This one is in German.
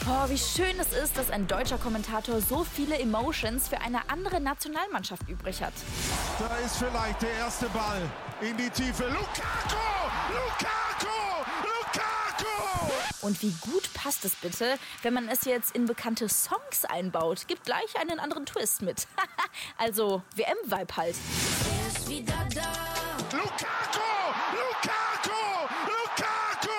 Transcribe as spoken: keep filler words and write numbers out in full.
Oh, wie schön es ist, dass ein deutscher Kommentator so viele Emotions für eine andere Nationalmannschaft übrig hat. Da ist vielleicht der erste Ball in die Tiefe. Lukaku! Lukaku! Lukaku! Und wie gut passt es bitte, wenn man es jetzt in bekannte Songs einbaut? Gibt gleich einen anderen Twist mit. Also W M-Vibe halt. Er ist wieder da. Lukaku!